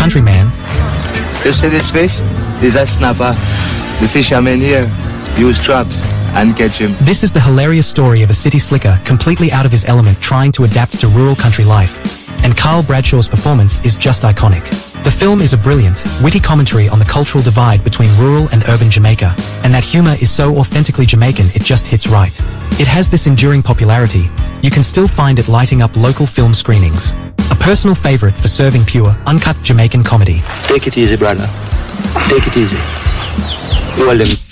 countryman. You see this fish? He's a snapper. The fishermen here use traps and catch him. This is the hilarious story of a city slicker completely out of his element trying to adapt to rural country life. And Carl Bradshaw's performance is just iconic. The film is a brilliant, witty commentary on the cultural divide between rural and urban Jamaica, and that humor is so authentically Jamaican it just hits right. It has this enduring popularity. You can still find it lighting up local film screenings. A personal favorite for serving pure, uncut Jamaican comedy. Take it easy, brother. Take it easy. You are living.